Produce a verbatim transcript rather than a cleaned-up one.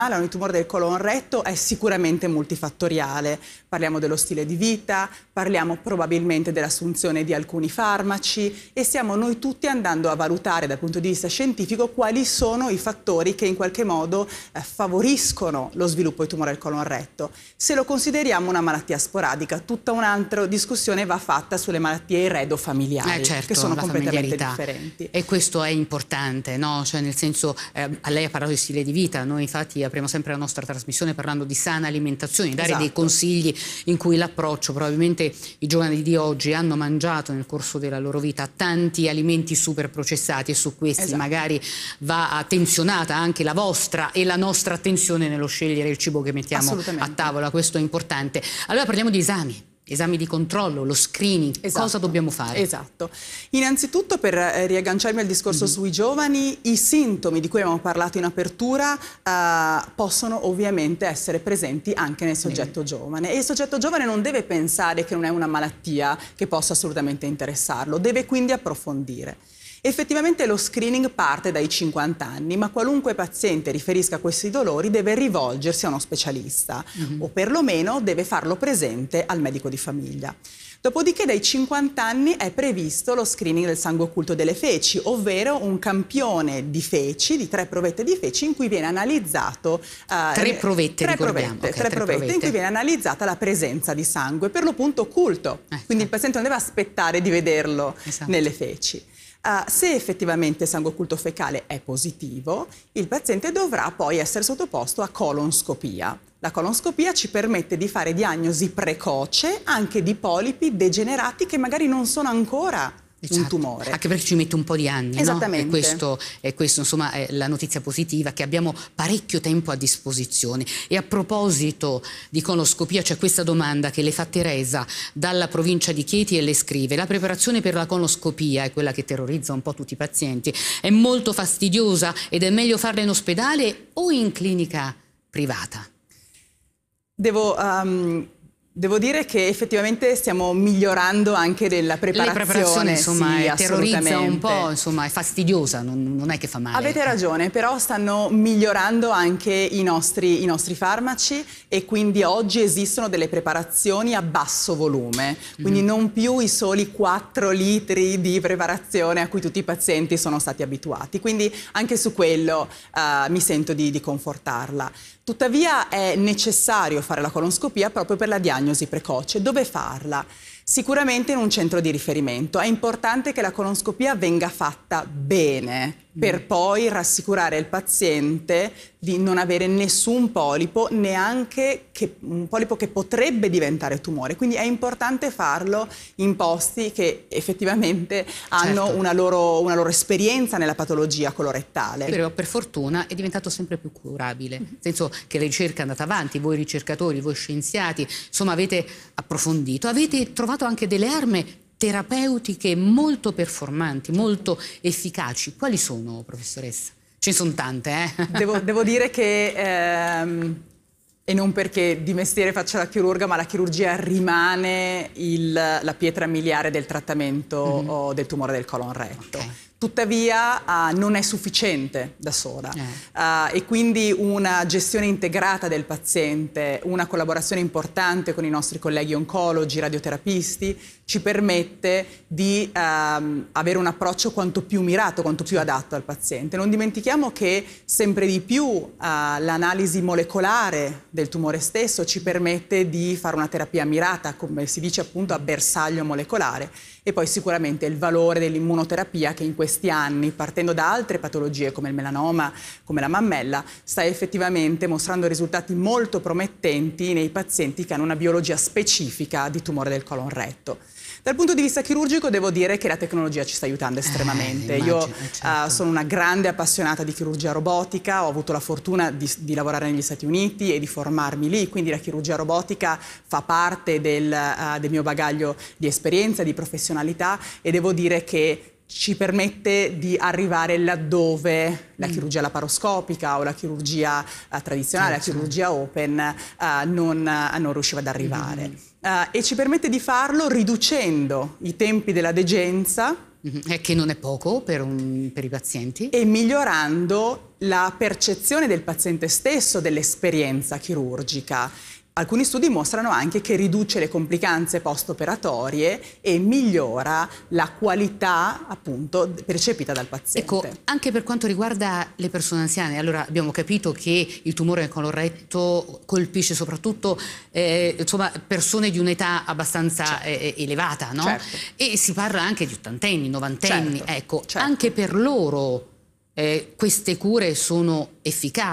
Il tumore del colon retto è sicuramente multifattoriale. Parliamo dello stile di vita, parliamo probabilmente dell'assunzione di alcuni farmaci e stiamo noi tutti andando a valutare dal punto di vista scientifico quali sono i fattori che in qualche modo eh, favoriscono lo sviluppo di tumore del colon retto. Se lo consideriamo una malattia sporadica, tutta un'altra discussione va fatta sulle malattie eredofamiliari, eh certo, che sono completamente differenti. E questo è importante, no? Cioè, nel senso, eh, lei ha parlato di stile di vita, noi infatti apriamo sempre la nostra trasmissione parlando di sana alimentazione, dare esatto. dei consigli in cui l'approccio, probabilmente i giovani di oggi hanno mangiato nel corso della loro vita tanti alimenti super processati e su questi esatto. magari va attenzionata anche la vostra e la nostra attenzione nello scegliere il cibo che mettiamo a tavola, questo è importante. Allora parliamo di esami. Esami di controllo, lo screening, esatto. cosa dobbiamo fare? Esatto. Innanzitutto, per eh, riagganciarmi al discorso mm-hmm. sui giovani, i sintomi di cui abbiamo parlato in apertura eh, possono ovviamente essere presenti anche nel soggetto mm. giovane. E il soggetto giovane non deve pensare che non è una malattia che possa assolutamente interessarlo, deve quindi approfondire. Effettivamente lo screening parte dai cinquanta anni, ma qualunque paziente riferisca questi dolori deve rivolgersi a uno specialista mm-hmm. o perlomeno deve farlo presente al medico di famiglia. Dopodiché dai cinquanta anni è previsto lo screening del sangue occulto delle feci, ovvero un campione di feci, di tre provette di feci, in cui viene analizzato... Uh, tre provette, tre ricordiamo. Provette, okay, tre, tre provette, provette in cui viene analizzata la presenza di sangue, per lo punto occulto. Eh, Quindi eh. il paziente non deve aspettare di vederlo esatto. nelle feci. Uh, se effettivamente il sangue occulto fecale è positivo, il paziente dovrà poi essere sottoposto a colonscopia. La colonscopia ci permette di fare diagnosi precoce anche di polipi degenerati che magari non sono ancora Esatto. un tumore. Anche perché ci mette un po' di anni, Esattamente. No? E questo, e questo insomma è la notizia positiva, che abbiamo parecchio tempo a disposizione. E a proposito di coloscopia c'è questa domanda che le fa Teresa dalla provincia di Chieti e le scrive: la preparazione per la coloscopia è quella che terrorizza un po' tutti i pazienti, è molto fastidiosa ed è meglio farla in ospedale o in clinica privata? Devo... Um... Devo dire che effettivamente stiamo migliorando anche nella preparazione. La preparazione insomma sì, è, terrorizza un po', insomma è fastidiosa, non, non è che fa male. Avete ragione, però stanno migliorando anche i nostri, i nostri farmaci e quindi oggi esistono delle preparazioni a basso volume, quindi mm. non più i soli quattro litri di preparazione a cui tutti i pazienti sono stati abituati. Quindi anche su quello uh, mi sento di, di confortarla. Tuttavia è necessario fare la colonscopia proprio per la diagnosi precoce. Dove farla? Sicuramente in un centro di riferimento. È importante che la colonscopia venga fatta bene per poi rassicurare il paziente di non avere nessun polipo, neanche che, un polipo che potrebbe diventare tumore. Quindi è importante farlo in posti che effettivamente hanno certo. una, loro, una loro esperienza nella patologia colorettale. Però per fortuna è diventato sempre più curabile, nel senso che la ricerca è andata avanti, voi ricercatori, voi scienziati, insomma avete approfondito, avete trovato anche delle armi terapeutiche molto performanti, molto efficaci. Quali sono, professoressa? Ce ne sono tante, eh? Devo, devo dire che, ehm, e non perché di mestiere faccio la chirurga, ma la chirurgia rimane il, la pietra miliare del trattamento mm-hmm. o del tumore del colon retto. Okay. Tuttavia uh, non è sufficiente da sola eh. uh, e quindi una gestione integrata del paziente, una collaborazione importante con i nostri colleghi oncologi, radioterapisti, ci permette di uh, avere un approccio quanto più mirato, quanto più adatto al paziente. Non dimentichiamo che sempre di più uh, l'analisi molecolare del tumore stesso ci permette di fare una terapia mirata, come si dice appunto a bersaglio molecolare, e poi sicuramente il valore dell'immunoterapia che in questi anni, partendo da altre patologie come il melanoma, come la mammella, sta effettivamente mostrando risultati molto promettenti nei pazienti che hanno una biologia specifica di tumore del colon retto. Dal punto di vista chirurgico devo dire che la tecnologia ci sta aiutando estremamente. Eh, immagino, Io certo. uh, sono una grande appassionata di chirurgia robotica, ho avuto la fortuna di, di lavorare negli Stati Uniti e di formarmi lì, quindi la chirurgia robotica fa parte del, uh, del mio bagaglio di esperienza, di professionalità, e devo dire che ci permette di arrivare laddove la chirurgia laparoscopica o la chirurgia uh, tradizionale, certo. la chirurgia open uh, non, uh, non riusciva ad arrivare. Mm-hmm. Uh, e ci permette di farlo riducendo i tempi della degenza Mm-hmm. E che non è poco per, un, per i pazienti. E migliorando la percezione del paziente stesso dell'esperienza chirurgica. Alcuni studi mostrano anche che riduce le complicanze post-operatorie e migliora la qualità, appunto, percepita dal paziente. Ecco, anche per quanto riguarda le persone anziane, allora abbiamo capito che il tumore del colon retto colpisce soprattutto eh, insomma, persone di un'età abbastanza certo. eh, elevata, no? Certo. E si parla anche di ottantenni, novantenni, certo. ecco, certo. anche per loro eh, queste cure sono efficaci.